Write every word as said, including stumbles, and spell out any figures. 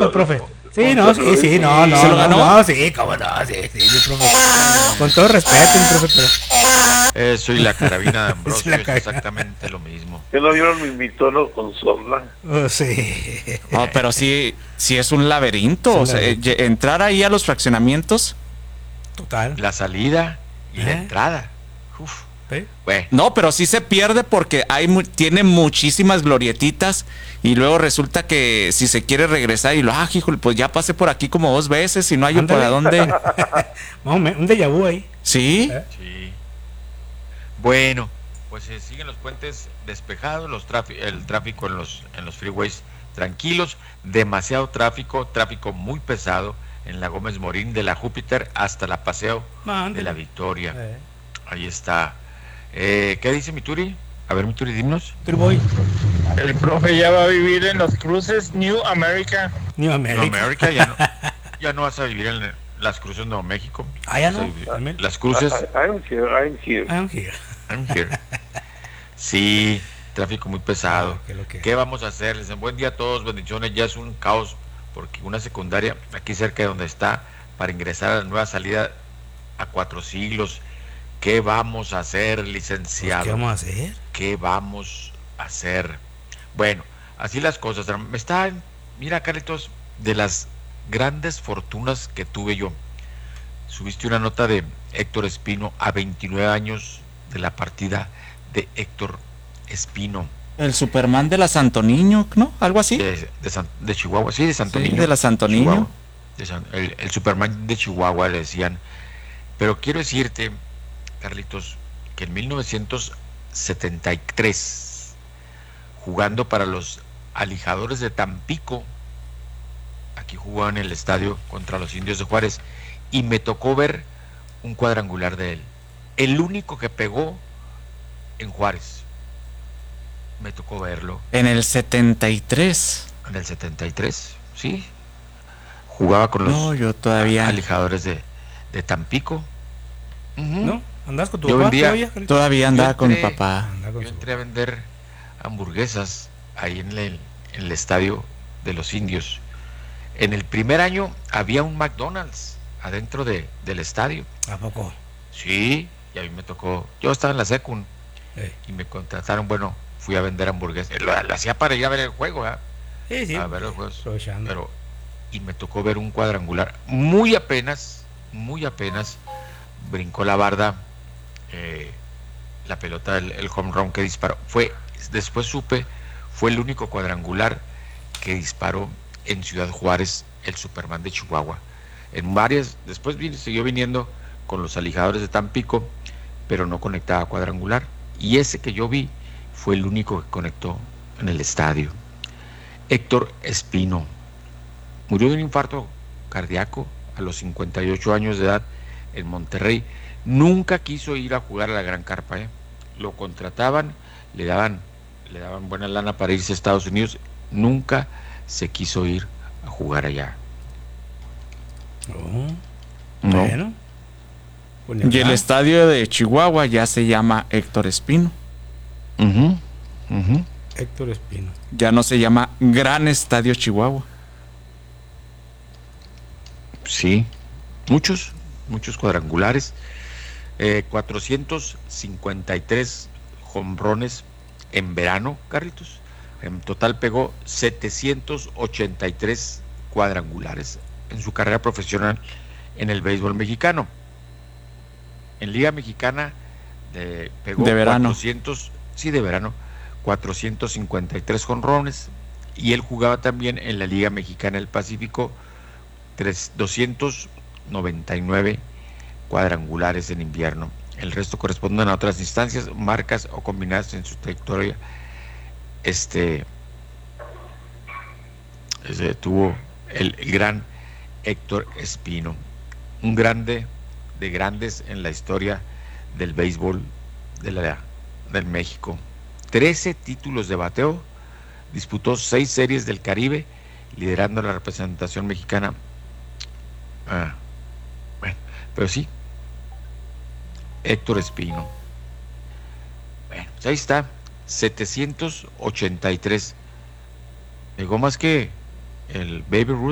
pues, profe. Sí, no, sí, sí, no, no, ¿Se lo no, ganó? no, sí, cómo no, sí, sí, mi profe. Con todo respeto, mi profe, pero Eso y la carabina de Es Ambrosio la es carabina. exactamente lo mismo. ¿Que no vieron mi, mi tono con Sorla? oh, sí. No, pero sí, sí es un laberinto. Es un O sea, laberinto. eh, entrar ahí a los fraccionamientos. Total. La salida y la ¿Eh? entrada. Uf, ¿Sí? bueno, No, pero sí se pierde porque hay mu- tiene muchísimas glorietitas y luego resulta que si se quiere regresar y lo, ah, híjole, pues ya pasé por aquí como dos veces y no hay Ándale. para dónde. Más o menos, un déjà vu ahí. Sí, ¿Eh? sí. Bueno, pues se siguen los puentes despejados, los tráfi- el tráfico en los, en los freeways tranquilos, demasiado tráfico, tráfico muy pesado en la Gómez Morín de la Júpiter hasta la Paseo No, ándale. de la Victoria. Eh, Ahí está. Eh, ¿Qué dice mi Turi? A ver, mi Turi, dinos. Turboy, El profe ya va a vivir en los cruces New America. New No, America. América, ya no, ya no vas a vivir en las cruces de Nuevo México. Ah, ya Vas a no. vivir- También. Las cruces. I, I'm here, I'm here. I'm here. I'm here. Sí, tráfico muy pesado. Ah, qué lo que- ¿Qué vamos a hacer? Les dicen, buen día a todos, bendiciones. Ya es un caos porque una secundaria aquí cerca de donde está para ingresar a la nueva salida a Cuatro Siglos. ¿Qué vamos a hacer, Pues, licenciado? ¿qué vamos a hacer? ¿Qué vamos a hacer? Bueno, así las cosas. Me está, mira, Carlitos, de las grandes fortunas que tuve yo. Subiste una nota de Héctor Espino a veintinueve años de la partida de Héctor Espino el Superman de la Santo Niño, ¿no? Algo así. de, de, San- de Chihuahua, sí, de Santo Sí, Niño. de la Santo Niño. Chihuahua. De San- el, el Superman de Chihuahua le decían. Pero quiero decirte, Carlitos, que en mil novecientos setenta y tres, jugando para los Alijadores de Tampico, aquí jugaba en el estadio contra los Indios de Juárez, y me tocó ver un cuadrangular de él. El único que pegó en Juárez. Me tocó verlo En el setenta y tres. en el setenta y tres, sí. Jugaba con los No, yo todavía Alijadores de, de Tampico. Ujú. ¿No? ¿Andás con tu Yo papá vendía- todavía, Carlitos? todavía andaba Yo con mi entré- papá. Andá con Yo su- entré a vender hamburguesas ahí en el, en el estadio de los Indios. En el primer año había un McDonald's adentro de, del estadio. ¿A poco? Sí, y a mí me tocó. Yo estaba en la secund Eh, y me contrataron. Bueno, fui a vender hamburguesas. Lo, lo hacía para ir a ver el juego, ¿eh? Sí, sí. A ver los juegos. Aprovechando. Pero, y me tocó ver un cuadrangular. Muy apenas, muy apenas brincó la barda, eh, la pelota, el, el home run que disparó. Fue, después supe, fue el único cuadrangular que disparó en Ciudad Juárez el Superman de Chihuahua. En varias, después vino, siguió viniendo con los Alijadores de Tampico, pero no conectaba cuadrangular. Y ese que yo vi fue el único que conectó en el estadio. Héctor Espino murió de un infarto cardíaco a los cincuenta y ocho años de edad en Monterrey. Nunca quiso ir a jugar a la Gran Carpa, ¿eh? Lo contrataban, le daban, le daban buena lana para irse a Estados Unidos. Nunca se quiso ir a jugar allá. Oh, No. Bueno. Pues ni Y el hablar. estadio de Chihuahua ya se llama Héctor Espino. Ujú, ujú. Héctor Espino. Ya no se llama Gran Estadio Chihuahua. Sí, muchos, muchos cuadrangulares, eh, cuatrocientos cincuenta y tres jonrones en verano, Carlitos. En total pegó setecientos ochenta y tres cuadrangulares en su carrera profesional en el béisbol mexicano. En Liga Mexicana eh, pegó De verano. cuatrocientos, sí, de verano, cuatrocientos cincuenta y tres jonrones, y él jugaba también en la Liga Mexicana del Pacífico tres- doscientos noventa y nueve cuadrangulares en invierno. El resto corresponden a otras instancias, marcas o combinadas en su trayectoria. Este, este tuvo el, el gran Héctor Espino, un grande de grandes en la historia del béisbol de la, del México. trece títulos de bateo, disputó seis series del Caribe, liderando la representación mexicana. Ah, bueno, pero sí, Héctor Espino. Bueno, pues ahí está, setecientos ochenta y tres. Llegó más que el Baby Ruth.